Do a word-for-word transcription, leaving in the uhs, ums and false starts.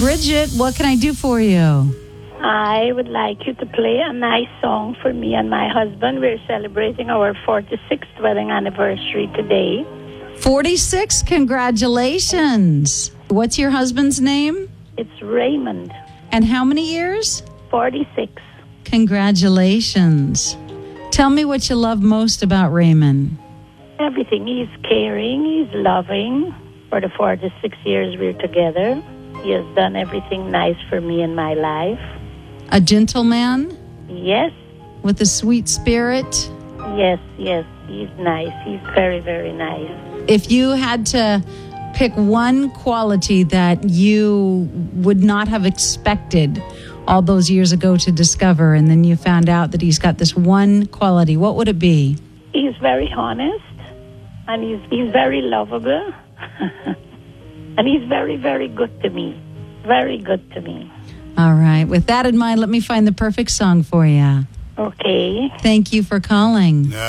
Bridget, what can I do for you? I would like you to play a nice song for me and my husband. We're celebrating our forty-sixth wedding anniversary today. forty-six, congratulations. What's your husband's name? It's Raymond. And how many years? forty-six. Congratulations. Tell me what you love most about Raymond. Everything. He's caring. He's loving. For the forty-six years we're together, he has done everything nice for me in my life. A gentleman Yes, with a sweet spirit. yes, yes. He's nice. He's very, very nice. If you had to pick one quality that you would not have expected all those years ago to discover, and then you found out that he's got this one quality, what would it be? He's very honest, and he's he's very lovable, and he's very, very good to me. Very good to me. All right. With that in mind, let me find the perfect song for you. Okay. Thank you for calling.